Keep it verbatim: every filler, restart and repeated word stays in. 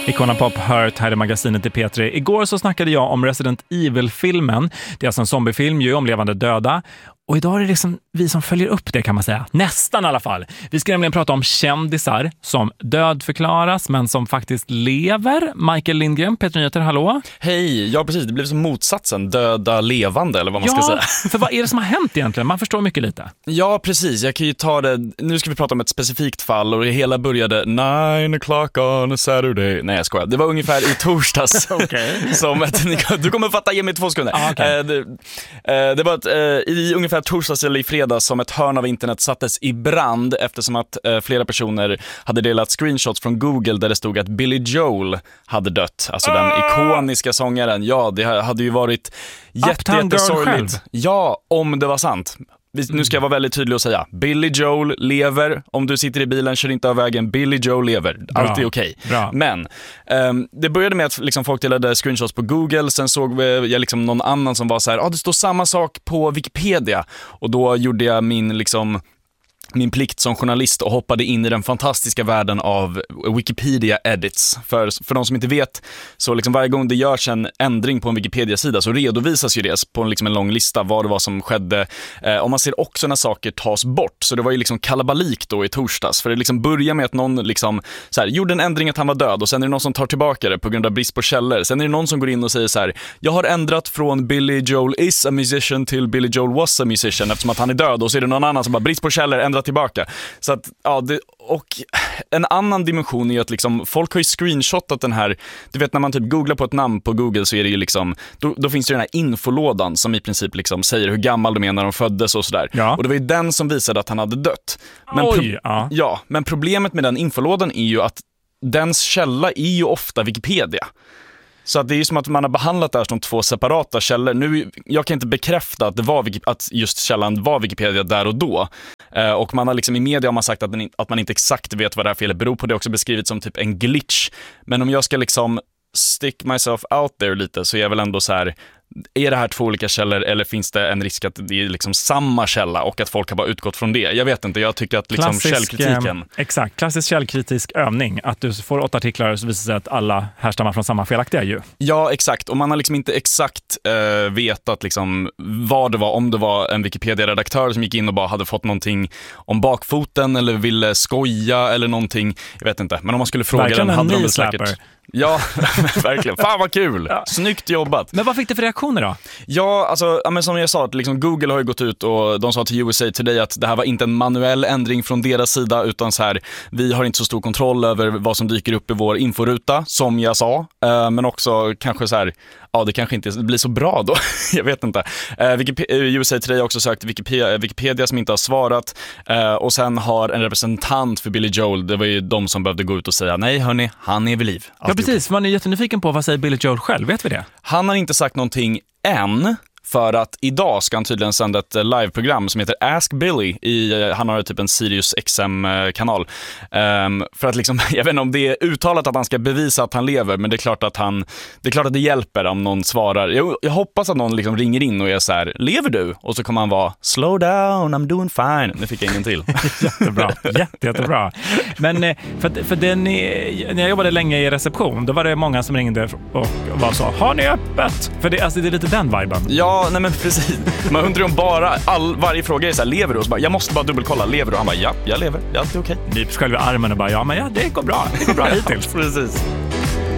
Icona Pop hört här i magasinet i P tre. Igår så snackade jag om Resident Evil-filmen. Det är alltså en zombiefilm ju om levande döda. Och idag är det liksom vi som följer upp det, kan man säga. Nästan i alla fall. Vi ska nämligen prata om kändisar som dödförklaras men som faktiskt lever. Michael Lindgren, P tre Nyheter, hallå? Hej, ja precis. Det blev som motsatsen. Döda levande, eller vad man ja, ska säga. För vad är det som har hänt egentligen? Man förstår mycket lite. Ja, precis. Jag kan ju ta det. Nu ska vi prata om ett specifikt fall och det hela började nine o'clock on a Saturday. Nej, jag skojar. Det var ungefär i torsdags. okay. Som ett, du kommer fatta, ge mig två sekunder. Ah, okay. eh, det, eh, det var ett, eh, i ungefär torsdags eller i fredags som ett hörn av internet sattes i brand eftersom att eh, flera personer hade delat screenshots från Google där det stod att Billy Joel hade dött. Alltså den ikoniska sångaren. Ja, det hade ju varit jätte, jättesorgligt. Ja, om det var sant. Nu ska jag vara väldigt tydlig och säga Billy Joel lever. Om du sitter i bilen, kör inte av vägen. Billy Joel lever. Allt är okej. Okay. Men um, det började med att liksom, folk delade screenshots på Google. Sen såg jag liksom, någon annan som var så här, ah, det står samma sak på Wikipedia. Och då gjorde jag min liksom min plikt som journalist och hoppade in i den fantastiska världen av Wikipedia edits. För, för de som inte vet, så liksom varje gång det görs en ändring på en Wikipedia-sida så redovisas ju det på en, liksom en lång lista vad det var som skedde. Eh, och man ser också när saker tas bort. Så det var ju liksom kalabalik då i torsdags. För det liksom börjar med att någon liksom, så här, gjorde en ändring att han var död och sen är det någon som tar tillbaka det på grund av brist på källor. Sen är det någon som går in och säger så här, jag har ändrat från Billy Joel is a musician till Billy Joel was a musician eftersom att han är död. Och så är det någon annan som bara, brist på källor, ändrat tillbaka. Så att, ja, det, och en annan dimension är att liksom, folk har ju screenshotat den här, du vet när man typ googlar på ett namn på Google så är det ju liksom, då, då finns det den här infolådan som i princip liksom säger hur gammal de är när de föddes och sådär. Ja. Och det var ju den som visade att han hade dött. Men, Oj, pro- ja. Ja, men problemet med den infolådan är ju att dens källa är ju ofta Wikipedia. Så att det är ju som att man har behandlat det här som två separata källor. Nu, jag kan inte bekräfta att, det var, att just källan var Wikipedia där och då. Eh, och man har liksom i media har man sagt att, den, att man inte exakt vet vad det här felet beror på. Det är också beskrivit som typ en glitch. Men om jag ska liksom stick myself out there lite så är jag väl ändå så här, är det här två olika källor eller finns det en risk att det är liksom samma källa och att folk har bara utgått från det? Jag vet inte, jag tycker att liksom klassisk, källkritiken... Eh, exakt, klassisk källkritisk övning. Att du får åtta artiklar och så visar sig att alla härstammar från samma felaktiga ju. Ja, exakt. Och man har liksom inte exakt eh, vetat liksom vad det var, om det var en Wikipedia-redaktör som gick in och bara hade fått någonting om bakfoten eller ville skoja eller någonting. Jag vet inte, men om man skulle fråga verkligen den hade de väl säkert... Ja, verkligen. Fan vad kul. Ja. Snyggt jobbat. Men vad fick det för reaktioner då? Ja, alltså ja, men som jag sa, liksom, Google har ju gått ut och de sa till U S A Today att det här var inte en manuell ändring från deras sida utan så här, vi har inte så stor kontroll över vad som dyker upp i vår inforuta, som jag sa. Uh, men också kanske så här, ja det kanske inte blir så bra då. Jag vet inte. Uh, Wikip- U S A Today har också sökt Wikipedia, Wikipedia som inte har svarat. Uh, och sen har en representant för Billy Joel, det var ju de som behövde gå ut och säga nej hörni, han är vid liv. Ja precis, man är jättenyfiken på vad säger Billy Joel själv, vet vi det? Han har inte sagt någonting än. För att idag ska han tydligen sända ett liveprogram som heter Ask Billy. I, han har typ en Sirius X M-kanal. Um, för att liksom, jag vet inte om det är uttalat att han ska bevisa att han lever. Men det är klart att, han, det, är klart att det hjälper om någon svarar. Jag, jag hoppas att någon liksom ringer in och är så här, lever du? Och så kommer han vara, slow down, I'm doing fine. Nu fick jag ingen till. Jättebra, Jätte, jättebra. Men för, för den, när jag jobbade länge i reception, då var det många som ringde och var så, har ni öppet? För det, alltså, det är lite den viben. Ja. Ja, nej men precis. Man undrar om bara all, varje fråga är så här, lever du? Och så bara, jag måste bara dubbelkolla, lever du? Han bara, ja, jag lever. Ja, det är okej. Nyps själv i armen och bara, ja men ja, det går bra. Det går bra hittills. Precis.